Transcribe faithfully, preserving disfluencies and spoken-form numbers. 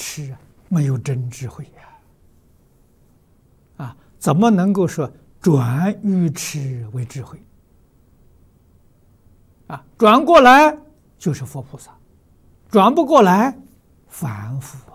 痴，没有真智慧呀！啊，怎么能够说转愚痴为智慧？啊，转过来就是佛菩萨，转不过来，凡夫。